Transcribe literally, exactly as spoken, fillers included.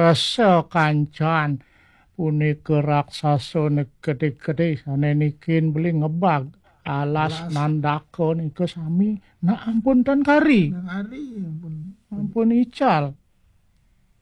rasa kancan punika raksasa gede-gede sane nikin beli ngebag alas Alas. nandaka niku sami. Nah ampun Tan Kari. Nang ari ampun. Ampun ical.